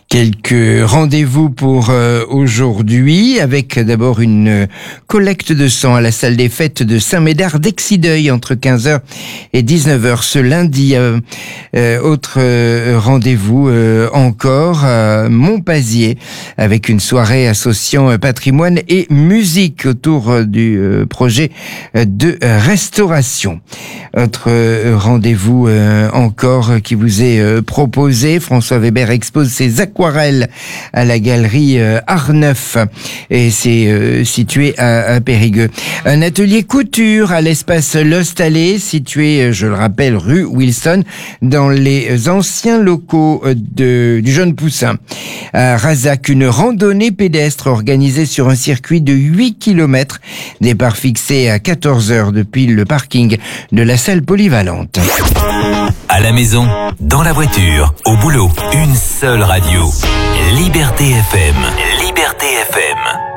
Quelques rendez-vous pour aujourd'hui, avec d'abord une collecte de sang à la salle des fêtes de Saint-Médard d'Exideuil entre 15h et 19h ce lundi. Autre rendez-vous encore à Montpazier avec une soirée associant patrimoine et musique autour du projet de restauration. Autre rendez-vous encore qui vous est proposé. François Weber expose ses aquarelles à la galerie Art-Neuf et c'est situé à Périgueux. Un atelier couture à l'espace Lost Alley situé, je le rappelle, rue Wilson dans les anciens locaux du Jeune Poussin. À Razac, une randonnée pédestre organisée sur un circuit de 8 km, départ fixé à 14h depuis le parking de la salle polyvalente. À la maison, dans la voiture, au boulot, une seule radio. Liberté FM. Liberté FM.